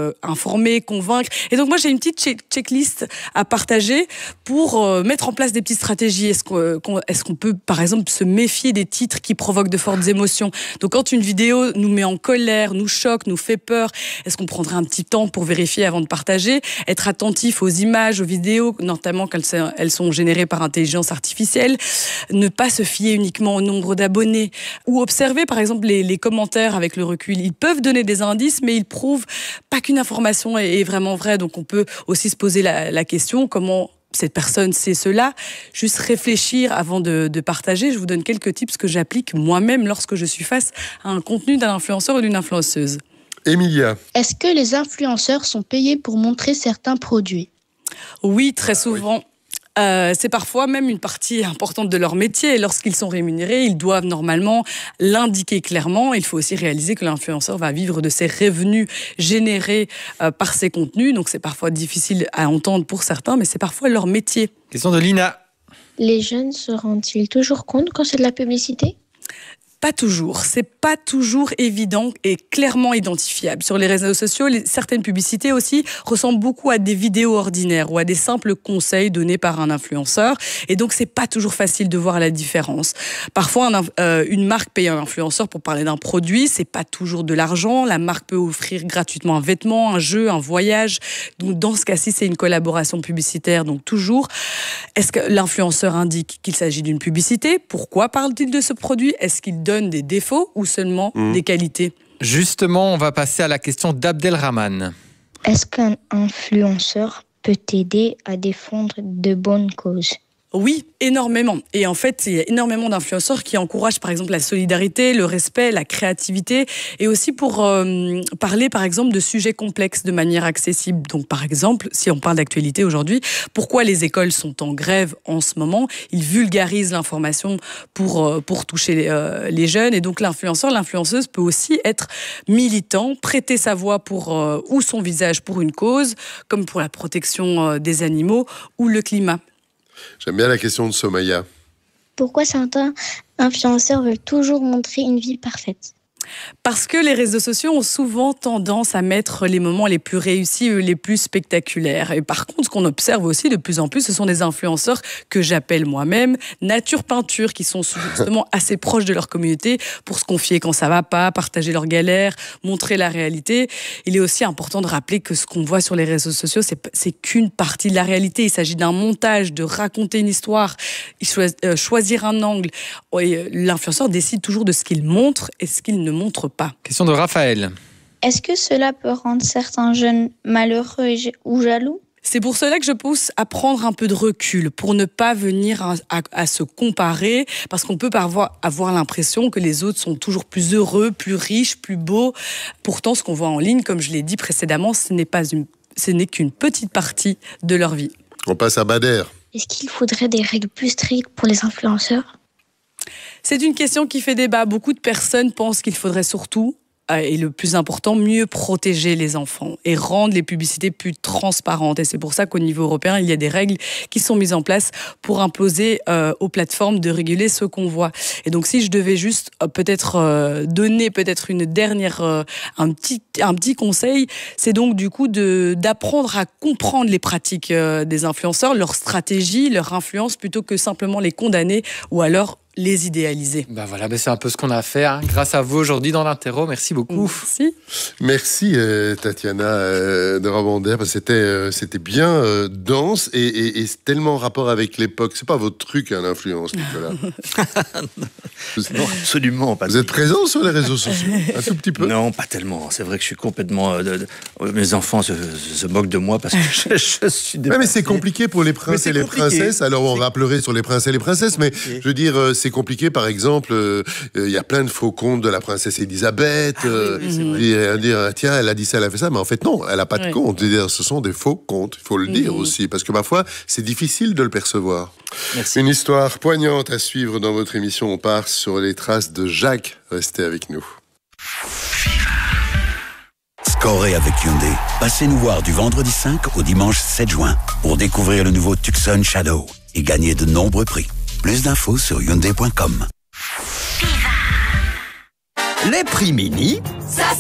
informer, convaincre. Et donc moi j'ai une petite checklist à partager pour mettre en place des petites stratégies. Est-ce qu'on peut par exemple se méfier des titres qui provoquent de fortes émotions? Donc quand une vidéo nous met en colère, nous choque, nous fait peur, est-ce qu'on prendrait un petit temps pour vérifier avant de partager? Être attentif aux images, aux vidéos, notamment quand elles sont générées par intelligence artificielle. Ne pas se fier uniquement au nombre d'abonnés. Ou observer par exemple les commentaires avec le recul. Ils peuvent donner des indices, mais ils prouvent pas qu'une information est vraiment vraie. Donc on peut aussi se poser la question, comment cette personne sait cela? Juste réfléchir avant de partager. Je vous donne quelques tips que j'applique moi-même lorsque je suis face à un contenu d'un influenceur ou d'une influenceuse. Emilia. Est-ce que les influenceurs sont payés pour montrer certains produits? Oui, très souvent. C'est parfois même une partie importante de leur métier. Et lorsqu'ils sont rémunérés, ils doivent normalement l'indiquer clairement. Il faut aussi réaliser que l'influenceur va vivre de ses revenus générés par ses contenus. Donc c'est parfois difficile à entendre pour certains, mais c'est parfois leur métier. Question de Lina. Les jeunes se rendent-ils toujours compte quand c'est de la publicité? Pas toujours. C'est pas toujours évident et clairement identifiable. Sur les réseaux sociaux, certaines publicités aussi ressemblent beaucoup à des vidéos ordinaires ou à des simples conseils donnés par un influenceur. Et donc, c'est pas toujours facile de voir la différence. Parfois, une marque paye un influenceur pour parler d'un produit. C'est pas toujours de l'argent. La marque peut offrir gratuitement un vêtement, un jeu, un voyage. Donc, dans ce cas-ci, c'est une collaboration publicitaire. Donc, toujours, est-ce que l'influenceur indique qu'il s'agit d'une publicité? Pourquoi parle-t-il de ce produit? Est-ce qu'il donne des défauts ou seulement des qualités? Justement, on va passer à la question d'Abdelrahman. Est-ce qu'un influenceur peut t'aider à défendre de bonnes causes? Oui, énormément. Et en fait, il y a énormément d'influenceurs qui encouragent par exemple la solidarité, le respect, la créativité et aussi pour parler par exemple de sujets complexes de manière accessible. Donc par exemple, si on parle d'actualité aujourd'hui, pourquoi les écoles sont en grève en ce moment? Ils vulgarisent l'information pour toucher les jeunes. Et donc l'influenceur, l'influenceuse peut aussi être militant, prêter sa voix ou son visage pour une cause, comme pour la protection des animaux ou le climat. J'aime bien la question de Somaya. Pourquoi certains influenceurs veulent toujours montrer une vie parfaite? Parce que les réseaux sociaux ont souvent tendance à mettre les moments les plus réussis, les plus spectaculaires. Et par contre, ce qu'on observe aussi de plus en plus, ce sont des influenceurs que j'appelle moi-même nature peinture, qui sont justement assez proches de leur communauté pour se confier quand ça va pas, partager leurs galères, montrer la réalité. Il est aussi important de rappeler que ce qu'on voit sur les réseaux sociaux, c'est qu'une partie de la réalité. Il s'agit d'un montage, de raconter une histoire, choisir un angle. Et l'influenceur décide toujours de ce qu'il montre et ce qu'il ne montre pas. Question de Raphaël. Est-ce que cela peut rendre certains jeunes malheureux ou jaloux? C'est pour cela que je pousse à prendre un peu de recul, pour ne pas venir à se comparer, parce qu'on peut parfois avoir l'impression que les autres sont toujours plus heureux, plus riches, plus beaux. Pourtant, ce qu'on voit en ligne, comme je l'ai dit précédemment, ce n'est qu'une petite partie de leur vie. On passe à Bader. Est-ce qu'il faudrait des règles plus strictes pour les influenceurs? C'est une question qui fait débat. Beaucoup de personnes pensent qu'il faudrait surtout, et le plus important, mieux protéger les enfants et rendre les publicités plus transparentes. Et c'est pour ça qu'au niveau européen, il y a des règles qui sont mises en place pour imposer aux plateformes de réguler ce qu'on voit. Et donc, si je devais juste donner une dernière, un petit conseil, c'est donc du coup d'apprendre à comprendre les pratiques des influenceurs, leur stratégie, leur influence, plutôt que simplement les condamner ou alors les idéaliser. Voilà, c'est un peu ce qu'on a fait grâce à vous aujourd'hui dans l'interro. Merci beaucoup. Merci Tatiana de Rabander, parce que c'était bien dense et tellement en rapport avec l'époque. C'est pas votre truc, l'influence, Nicolas. Non, absolument pas. Vous êtes présent sur les réseaux sociaux? Un tout petit peu? Non, pas tellement. C'est vrai que je suis complètement... mes enfants se moquent de moi parce que je suis dépassé. Mais c'est compliqué pour les princes et les princesses. Alors on va pleurer sur les princes et les princesses, mais je veux dire, c'est compliqué. Par exemple, il y a plein de faux comptes de la princesse Elisabeth. Dire, tiens, elle a dit ça, elle a fait ça. Mais en fait, non, elle n'a pas de compte. Ce sont des faux comptes, il faut le dire aussi. Parce que parfois, c'est difficile de le percevoir. Merci. Une histoire poignante à suivre dans votre émission. On part sur les traces de Jacques. Restez avec nous. Scorez avec Hyundai. Passez nous voir du vendredi 5 au dimanche 7 juin pour découvrir le nouveau Tucson Shadow et gagner de nombreux prix. Plus d'infos sur Hyundai.com. Les prix mini, ça